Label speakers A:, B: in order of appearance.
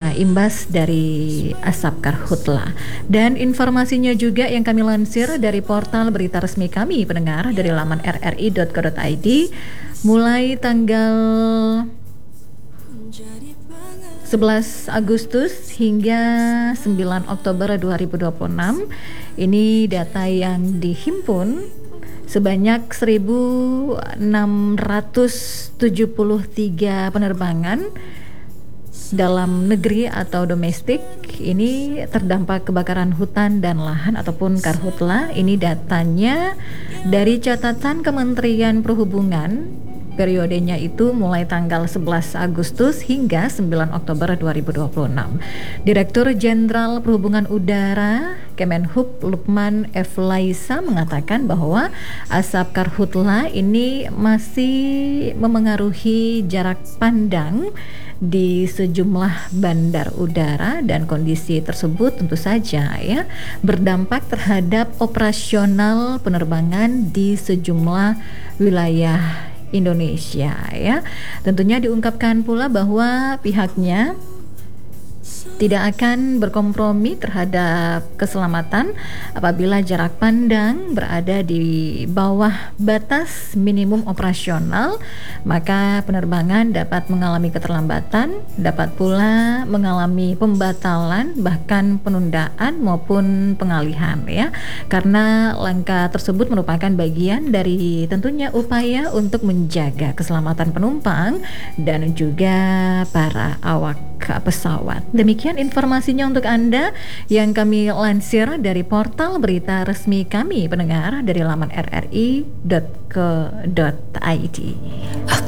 A: imbas dari asap karhutla. Dan informasinya juga yang kami lansir dari portal berita resmi kami pendengar dari laman rri.co.id mulai tanggal 11 Agustus hingga 9 Oktober 2026. Ini data yang dihimpun sebanyak 1.673 penerbangan dalam negeri atau domestik ini terdampak kebakaran hutan dan lahan ataupun karhutla. Ini datanya dari catatan Kementerian Perhubungan. Periodenya itu mulai tanggal 11 Agustus hingga 9 Oktober 2026. Direktur Jenderal Perhubungan Udara Kemenhub Lukman F. Laisa mengatakan bahwa asap karhutla ini masih memengaruhi jarak pandang di sejumlah bandar udara dan kondisi tersebut tentu saja ya berdampak terhadap operasional penerbangan di sejumlah wilayah Indonesia ya. Tentunya diungkapkan pula bahwa pihaknya tidak akan berkompromi terhadap keselamatan apabila jarak pandang berada di bawah batas minimum operasional, maka penerbangan dapat mengalami keterlambatan, dapat pula mengalami pembatalan, bahkan penundaan maupun pengalihan ya. Karena langkah tersebut merupakan bagian dari tentunya upaya untuk menjaga keselamatan penumpang dan juga para awak pesawat. Demikian informasinya untuk Anda yang kami lansir dari portal berita resmi kami pendengar dari laman rri.co.id.